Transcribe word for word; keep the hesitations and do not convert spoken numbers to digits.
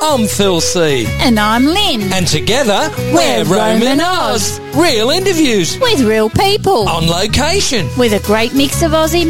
I'm Phil C. And I'm Lynn. And together, We're we're Roman Roman Oz. Real interviews With real people. on location. With a great mix of Aussie